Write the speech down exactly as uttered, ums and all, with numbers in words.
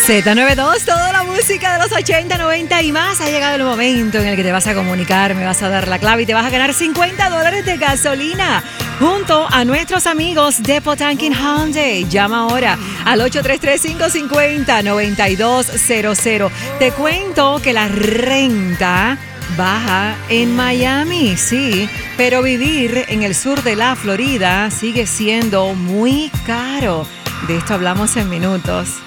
Z noventa y dos, toda la música de los ochenta, noventa y más. Ha llegado el momento en el que te vas a comunicar, me vas a dar la clave y te vas a ganar cincuenta dólares de gasolina junto a nuestros amigos de Potankin Hyundai. Llama ahora al ocho tres tres, cinco cinco cero, nueve dos cero cero. Te cuento que la renta baja en Miami, sí, pero vivir en el sur de la Florida sigue siendo muy caro. De esto hablamos en minutos.